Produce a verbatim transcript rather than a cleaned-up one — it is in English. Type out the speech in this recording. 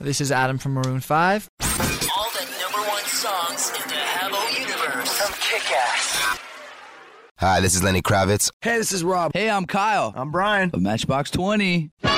This is Adam from Maroon five. All the number one songs in the Habbo universe. From Kick-Ass. Hi, this is Lenny Kravitz. Hey, this is Rob. Hey, I'm Kyle. I'm Brian. Of Matchbox twenty.